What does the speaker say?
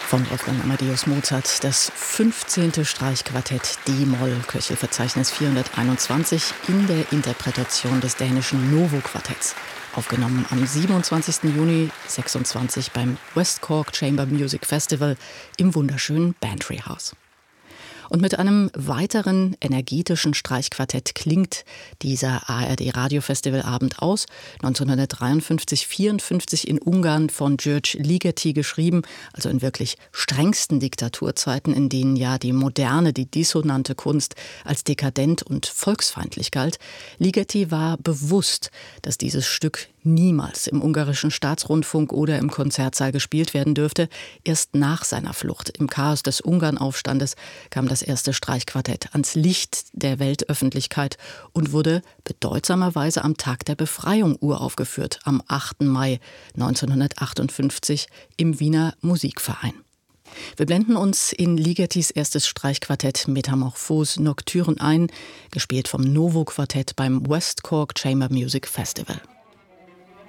Von Wolfgang Amadeus Mozart das 15. Streichquartett D-Moll, Köchelverzeichnis 421, in der Interpretation des dänischen Novo-Quartetts. Aufgenommen am 27. Juni 26 beim West Cork Chamber Music Festival im wunderschönen Bantry House. Und mit einem weiteren energetischen Streichquartett klingt dieser ARD-Radiofestivalabend aus. 1953/54 in Ungarn von György Ligeti geschrieben, also in wirklich strengsten Diktaturzeiten, in denen ja die moderne, die dissonante Kunst als dekadent und volksfeindlich galt. Ligeti war bewusst, dass dieses Stück niemals im ungarischen Staatsrundfunk oder im Konzertsaal gespielt werden dürfte. Erst nach seiner Flucht im Chaos des Ungarnaufstandes kam das erste Streichquartett ans Licht der Weltöffentlichkeit und wurde bedeutsamerweise am Tag der Befreiung uraufgeführt, am 8. Mai 1958 im Wiener Musikverein. Wir blenden uns in Ligetis erstes Streichquartett Metamorphose Nocturne ein, gespielt vom Novo-Quartett beim West Cork Chamber Music Festival.